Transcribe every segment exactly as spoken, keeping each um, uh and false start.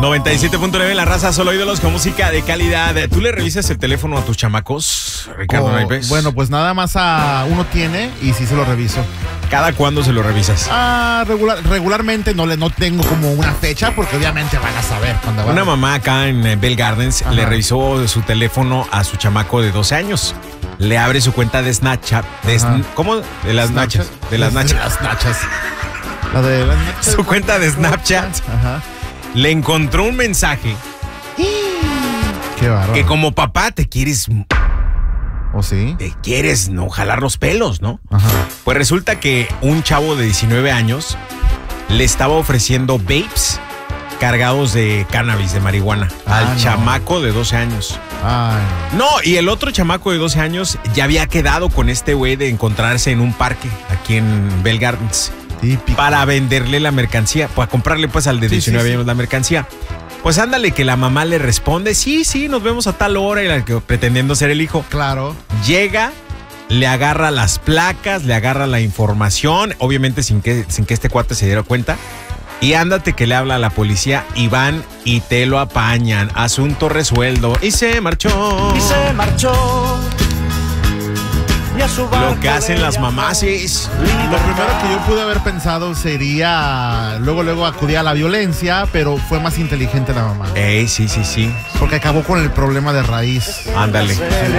noventa y siete punto nueve La Raza, solo ídolos con música de calidad. ¿Tú le revisas el teléfono a tus chamacos, Ricardo Oh, Naipes? bueno, pues nada más a uno tiene y sí se lo reviso. ¿Cada cuándo se lo revisas? Ah, regular, regularmente no le no tengo como una fecha porque obviamente van a saber cuando van. Una mamá acá en eh, Bell Gardens Ajá. le revisó su teléfono a su chamaco de doce años. Le abre su cuenta de Snapchat. De Ajá. sn- ¿Cómo? De las nachas. De las De nachas. las nachas. La de las nachas. Su cuenta de Snapchat. Ajá. Le encontró un mensaje Qué bárbaro. que como papá te quieres, ¿O sí? te quieres no jalar los pelos, ¿no? Ajá. Pues resulta que un chavo de diecinueve años le estaba ofreciendo vapes cargados de cannabis, de marihuana, Ah, al no. chamaco de doce años. Ay. No, y el otro chamaco de doce años ya había quedado con este güey de encontrarse en un parque aquí en Bell Gardens Típico. para venderle la mercancía, para comprarle pues al de Sí, diecinueve sí, sí. años la mercancía. Pues ándale que la mamá le responde, sí, sí, nos vemos a tal hora, y la que- pretendiendo ser el hijo. Claro. Llega, le agarra las placas, le agarra la información, obviamente sin que, sin que este cuate se diera cuenta. Y ándate que le habla a la policía y van y te lo apañan. Asunto resuelto. Y se marchó. Y se marchó. Y a su Lo que hacen las mamás es... Lo primero que yo pude haber pensado sería luego, luego acudir a la violencia, pero fue más inteligente la mamá. Ey, sí, sí, sí. Porque acabó con el problema de raíz. Ándale.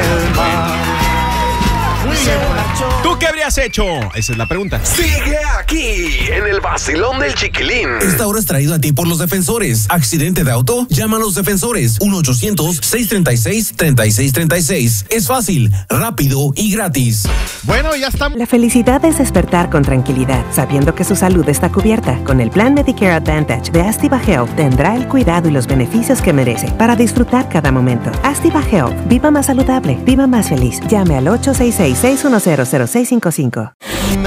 Muy bien, pues. ¿Tú qué habrías hecho? Esa es la pregunta. Sigue aquí en el vacilón del Chiquilín. Esta hora es traído a ti por los defensores. ¿Accidente de auto? Llama a los defensores. uno ochocientos, seiscientos treinta y seis, treinta y seis treinta y seis. Es fácil, rápido y gratis. Bueno, ya estamos. La felicidad es despertar con tranquilidad, sabiendo que su salud está cubierta. Con el plan Medicare Advantage de Astiva Health tendrá el cuidado y los beneficios que merece para disfrutar cada momento. Astiva Health, viva más saludable, viva más feliz. Llame al ocho seis seis, seis uno cero, cero seis cinco cinco.